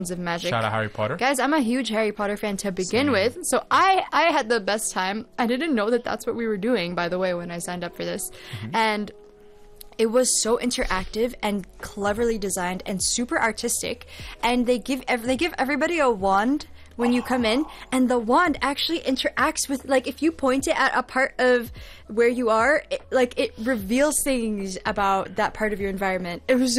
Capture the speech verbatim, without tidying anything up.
of magic. Shout out Harry Potter. Guys, I'm a huge Harry Potter fan to begin Same. with, so I I had the best time. I didn't know that that's what we were doing, by the way, when I signed up for this. Mm-hmm. And it was so interactive and cleverly designed and super artistic. And they give ev- they give everybody a wand when you come in, and the wand actually interacts with, like, if you point it at a part of where you are, it, like, it reveals things about that part of your environment. It was